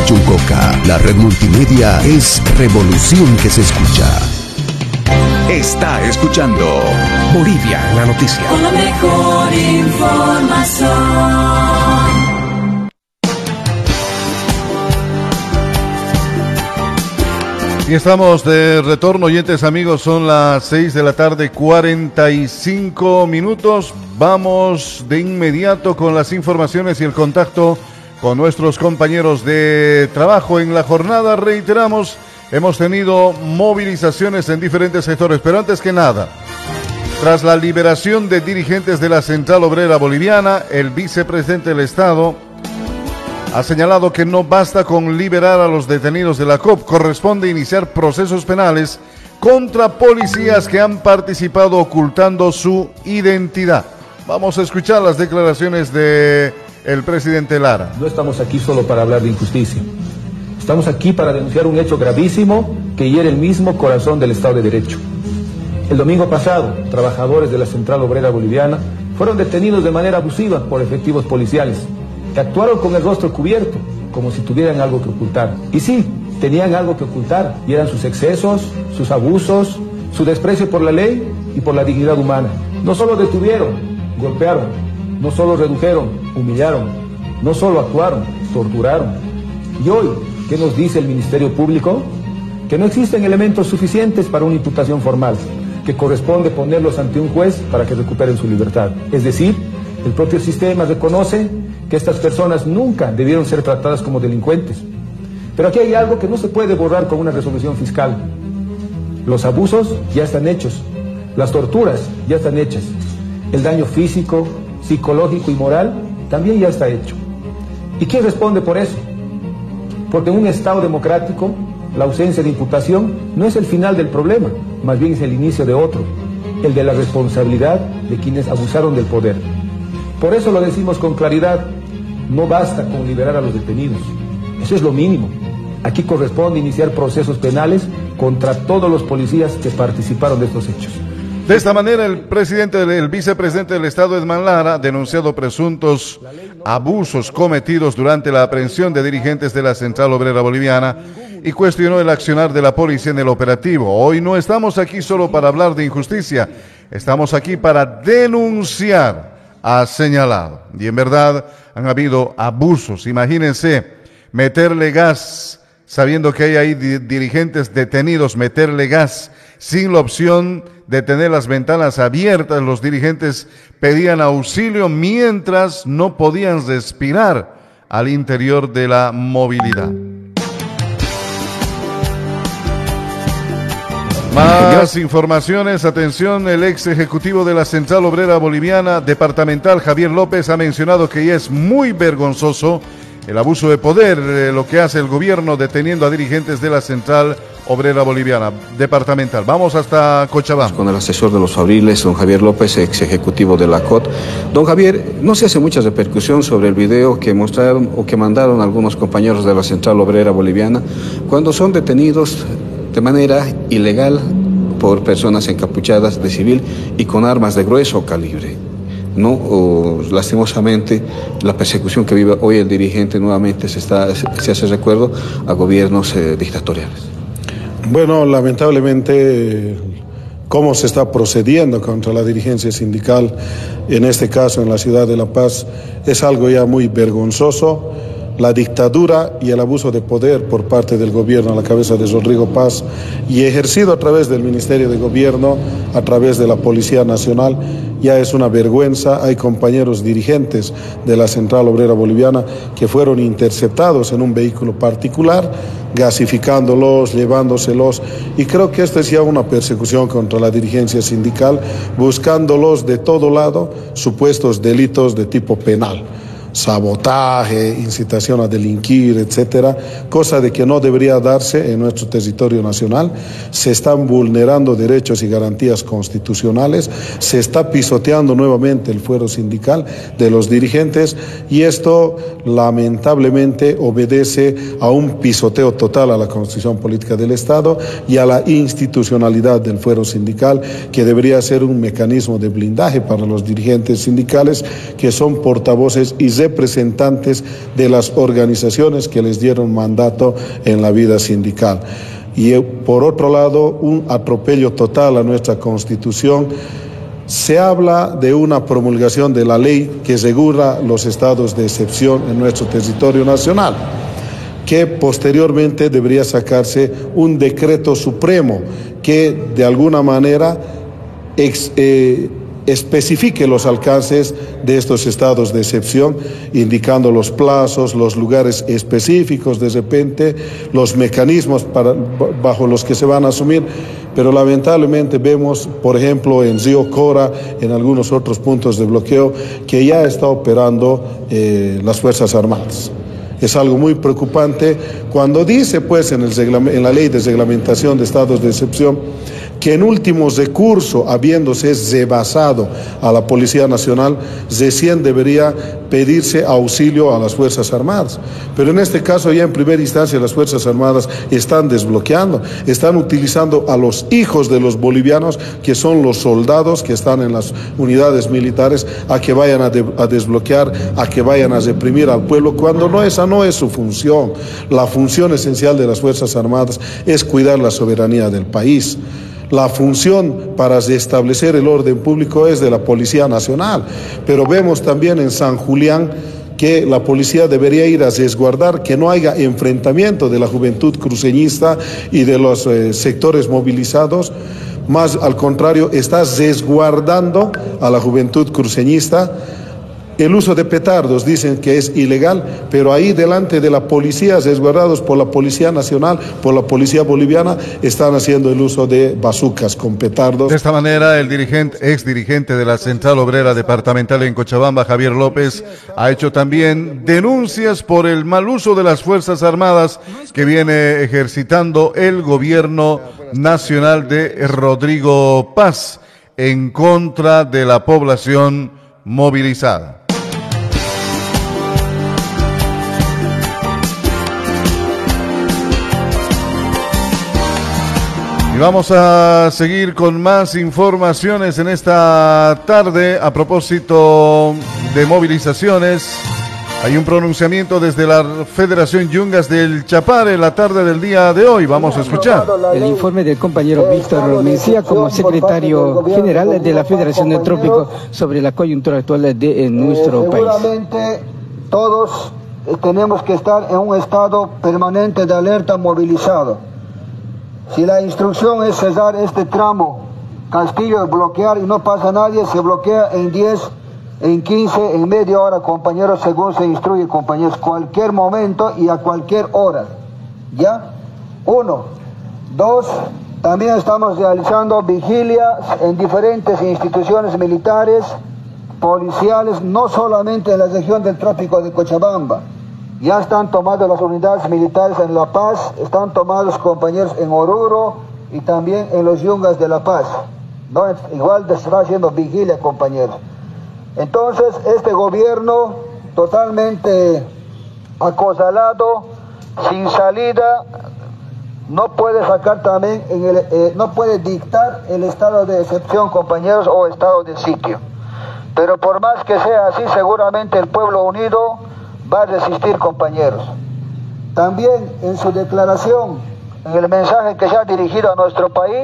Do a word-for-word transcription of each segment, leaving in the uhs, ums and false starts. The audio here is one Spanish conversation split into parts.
Chucoca. La red multimedia es revolución que se escucha. Está escuchando Bolivia en la noticia. Con la mejor información. Y estamos de retorno, oyentes amigos, son las seis de la tarde, cuarenta y cinco minutos. Vamos de inmediato con las informaciones y el contacto con nuestros compañeros de trabajo. En la jornada, reiteramos, hemos tenido movilizaciones en diferentes sectores, pero antes que nada, tras la liberación de dirigentes de la Central Obrera Boliviana, el vicepresidente del Estado ha señalado que no basta con liberar a los detenidos de la C O P, corresponde iniciar procesos penales contra policías que han participado ocultando su identidad. Vamos a escuchar las declaraciones de el presidente Lara. No estamos aquí solo para hablar de injusticia. Estamos aquí para denunciar un hecho gravísimo que hiere el mismo corazón del Estado de Derecho. El domingo pasado, trabajadores de la Central Obrera Boliviana fueron detenidos de manera abusiva por efectivos policiales, que actuaron con el rostro cubierto, como si tuvieran algo que ocultar. Y sí, tenían algo que ocultar, y eran sus excesos, sus abusos, su desprecio por la ley y por la dignidad humana. No solo detuvieron, golpearon, no solo redujeron, humillaron, no solo actuaron, torturaron. Y hoy, ¿qué nos dice el Ministerio Público? Que no existen elementos suficientes para una imputación formal, que corresponde ponerlos ante un juez para que recuperen su libertad. Es decir, el propio sistema reconoce que estas personas nunca debieron ser tratadas como delincuentes. Pero aquí hay algo que no se puede borrar con una resolución fiscal. Los abusos ya están hechos, las torturas ya están hechas, el daño físico, psicológico y moral también ya está hecho. ¿Y quién responde por eso? Porque en un Estado democrático, la ausencia de imputación no es el final del problema, más bien es el inicio de otro, el de la responsabilidad de quienes abusaron del poder. Por eso lo decimos con claridad, no basta con liberar a los detenidos, eso es lo mínimo. Aquí corresponde iniciar procesos penales contra todos los policías que participaron de estos hechos. De esta manera, el presidente, el vicepresidente del Estado, Edman Lara, ha denunciado presuntos abusos cometidos durante la aprehensión de dirigentes de la Central Obrera Boliviana y cuestionó el accionar de la policía en el operativo. Hoy no estamos aquí solo para hablar de injusticia, estamos aquí para denunciar, ha señalado. Y en verdad han habido abusos. Imagínense meterle gas, sabiendo que hay ahí dirigentes detenidos, meterle gas sin la opción de tener las ventanas abiertas. Los dirigentes pedían auxilio mientras no podían respirar al interior de la movilidad. Más informaciones, atención, el ex ejecutivo de la Central Obrera Boliviana Departamental, Javier López, ha mencionado que ya es muy vergonzoso el abuso de poder, eh, lo que hace el gobierno deteniendo a dirigentes de la Central Obrera Boliviana Departamental. Vamos hasta Cochabamba. Con el asesor de los fabriles, don Javier López, ex ejecutivo de la C O T. Don Javier, no se hace mucha repercusión sobre el video que mostraron o que mandaron algunos compañeros de la Central Obrera Boliviana cuando son detenidos de manera ilegal por personas encapuchadas de civil y con armas de grueso calibre. No, o, lastimosamente, la persecución que vive hoy el dirigente nuevamente se, está, se hace recuerdo a gobiernos eh, dictatoriales. Bueno, lamentablemente, cómo se está procediendo contra la dirigencia sindical, en este caso en la ciudad de La Paz, es algo ya muy vergonzoso. La dictadura y el abuso de poder por parte del gobierno a la cabeza de Rodrigo Paz y ejercido a través del Ministerio de Gobierno, a través de la Policía Nacional, ya es una vergüenza. Hay compañeros dirigentes de la Central Obrera Boliviana que fueron interceptados en un vehículo particular, gasificándolos, llevándoselos, y creo que esta es ya una persecución contra la dirigencia sindical, buscándolos de todo lado, supuestos delitos de tipo penal. Sabotaje, incitación a delinquir, etcétera, cosa de que no debería darse en nuestro territorio nacional. Se están vulnerando derechos y garantías constitucionales, se está pisoteando nuevamente el fuero sindical de los dirigentes, y esto lamentablemente obedece a un pisoteo total a la Constitución Política del Estado y a la institucionalidad del fuero sindical, que debería ser un mecanismo de blindaje para los dirigentes sindicales, que son portavoces y representantes de las organizaciones que les dieron mandato en la vida sindical. Y por otro lado, un atropello total a nuestra Constitución. Se habla de una promulgación de la ley que regula los estados de excepción en nuestro territorio nacional, que posteriormente debería sacarse un decreto supremo que de alguna manera ex, eh, especifique los alcances de estos estados de excepción, indicando los plazos, los lugares específicos, de repente, los mecanismos para, bajo los que se van a asumir. Pero lamentablemente vemos, por ejemplo, en Río Cora, en algunos otros puntos de bloqueo, que ya está operando eh, las Fuerzas Armadas. Es algo muy preocupante cuando dice, pues, en, el, en la ley de reglamentación de estados de excepción, que en último recurso, habiéndose rebasado a la Policía Nacional, recién debería pedirse auxilio a las Fuerzas Armadas. Pero en este caso, ya en primera instancia, las Fuerzas Armadas están desbloqueando, están utilizando a los hijos de los bolivianos, que son los soldados que están en las unidades militares, a que vayan a, de, a desbloquear, a que vayan a reprimir al pueblo, cuando no, esa no es su función. La función esencial de las Fuerzas Armadas es cuidar la soberanía del país. La función para restablecer el orden público es de la Policía Nacional, pero vemos también en San Julián que la policía debería ir a resguardar que no haya enfrentamiento de la juventud cruceñista y de los eh, sectores movilizados. Más al contrario, está resguardando a la juventud cruceñista. El uso de petardos dicen que es ilegal, pero ahí delante de la policía, resguardados por la Policía Nacional, por la Policía Boliviana, están haciendo el uso de bazucas con petardos. De esta manera, el dirigente, ex dirigente de la Central Obrera Departamental en Cochabamba, Javier López, ha hecho también denuncias por el mal uso de las Fuerzas Armadas que viene ejercitando el gobierno nacional de Rodrigo Paz en contra de la población movilizada. Y vamos a seguir con más informaciones en esta tarde a propósito de movilizaciones. Hay un pronunciamiento desde la Federación Yungas del Chapare en la tarde del día de hoy. Vamos a escuchar. El informe del compañero Víctor Mencía como secretario general de la Federación del Trópico sobre la coyuntura actual de nuestro país. Seguramente todos tenemos que estar en un estado permanente de alerta movilizado. Si la instrucción es cesar este tramo, Castillo, bloquear y no pasa nadie, se bloquea en diez, en quince, en media hora, compañeros, según se instruye, compañeros, cualquier momento y a cualquier hora. ¿Ya? Uno. Dos, también estamos realizando vigilias en diferentes instituciones militares, policiales, no solamente en la región del Trópico de Cochabamba. Ya están tomadas las unidades militares en La Paz, están tomados compañeros en Oruro y también en los Yungas de La Paz. ¿No? Igual se está haciendo vigilia, compañeros. Entonces, este gobierno totalmente acosalado, sin salida, no puede sacar también, en el, eh, no puede dictar el estado de excepción, compañeros, o estado de sitio. Pero por más que sea así, seguramente el pueblo unido va a resistir, compañeros. También en su declaración, en el mensaje que se ha dirigido a nuestro país,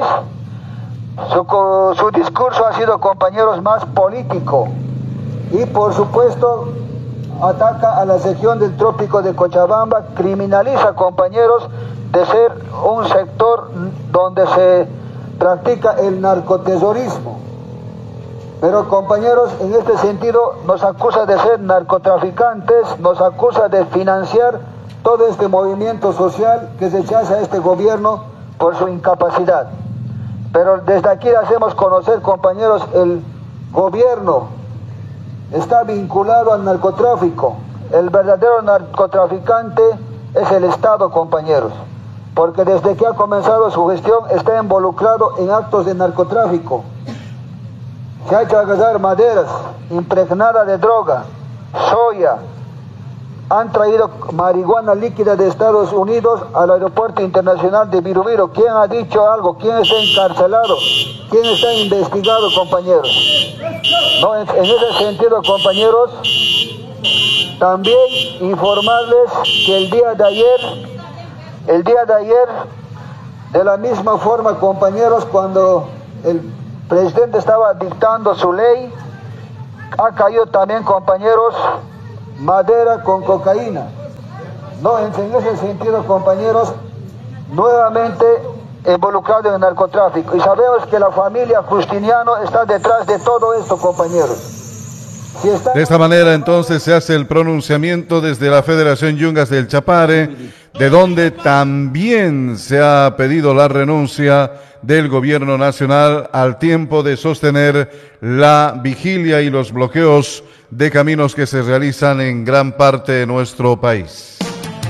su, su discurso ha sido, compañeros, más político y por supuesto ataca a la región del Trópico de Cochabamba, criminaliza, compañeros, de ser un sector donde se practica el narcoterrorismo. Pero, compañeros, en este sentido nos acusa de ser narcotraficantes, nos acusa de financiar todo este movimiento social que rechaza a este gobierno por su incapacidad. Pero desde aquí le hacemos conocer, compañeros, el gobierno está vinculado al narcotráfico. El verdadero narcotraficante es el Estado, compañeros, porque desde que ha comenzado su gestión está involucrado en actos de narcotráfico. Se ha hecho agarrar maderas impregnadas de droga, soya. Han traído marihuana líquida de Estados Unidos al aeropuerto internacional de Virubiru. ¿Quién ha dicho algo? ¿Quién está encarcelado? ¿Quién está investigado, compañeros? No, en, en ese sentido, compañeros, También informarles que el día de ayer, el día de ayer, de la misma forma, compañeros, cuando el presidente estaba dictando su ley, ha caído también, compañeros, madera con cocaína. No, en ese sentido, compañeros, nuevamente involucrado en el narcotráfico. Y sabemos que la familia Justiniano está detrás de todo esto, compañeros. Si está... De esta manera, entonces, se hace el pronunciamiento desde la Federación Yungas del Chapare, de donde también se ha pedido la renuncia del gobierno nacional al tiempo de sostener la vigilia y los bloqueos de caminos que se realizan en gran parte de nuestro país.